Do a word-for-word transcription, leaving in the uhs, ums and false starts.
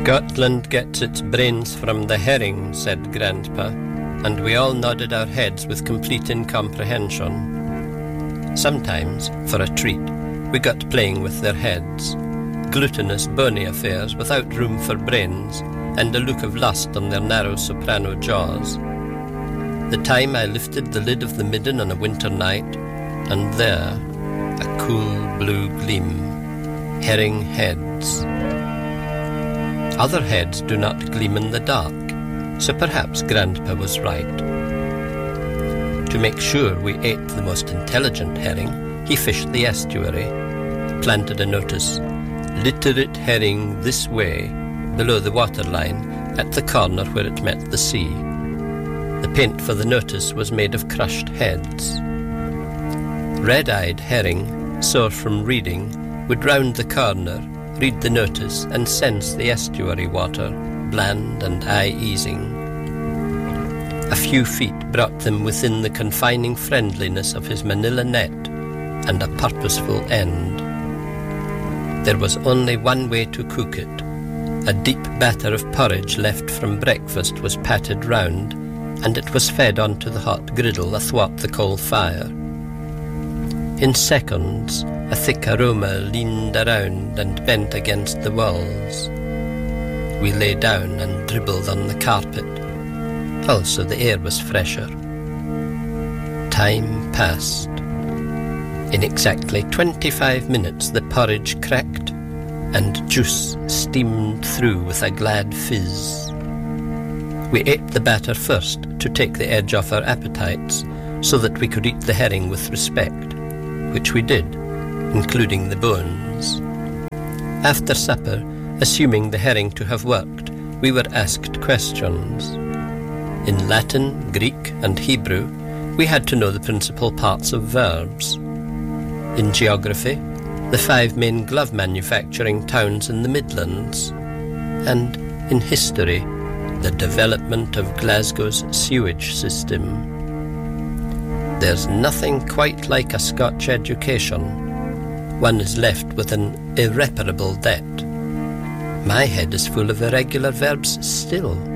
Scotland gets its brains from the herring, said Grandpa, and we all nodded our heads with complete incomprehension. Sometimes, for a treat, we got playing with their heads, glutinous, bony affairs without room for brains, and a look of lust on their narrow soprano jaws. The time I lifted the lid of the midden on a winter night, and there, a cool blue gleam, herring heads. Other heads do not gleam in the dark, so perhaps Grandpa was right. To make sure we ate the most intelligent herring, he fished the estuary, planted a notice, "Literate herring this way," below the waterline, at the corner where it met the sea. The paint for the notice was made of crushed heads. Red-eyed herring, sore from reading, would round the corner, read the notice, and sense the estuary water, bland and eye-easing. A few feet brought them within the confining friendliness of his manila net, and a purposeful end. There was only one way to cook it. A deep batter of porridge left from breakfast was patted round, and it was fed onto the hot griddle athwart the coal fire. In seconds, a thick aroma leaned around and bent against the walls. We lay down and dribbled on the carpet. Also, the air was fresher. Time passed. In exactly twenty-five minutes, the porridge cracked, and juice steamed through with a glad fizz. We ate the batter first to take the edge off our appetites, so that we could eat the herring with respect, which we did, including the bones. After supper, assuming the herring to have worked, we were asked questions. In Latin, Greek, and Hebrew, we had to know the principal parts of verbs. In geography, the five main glove manufacturing towns in the Midlands. And in history, the development of Glasgow's sewage system. There's nothing quite like a Scotch education. One is left with an irreparable debt. My head is full of irregular verbs still.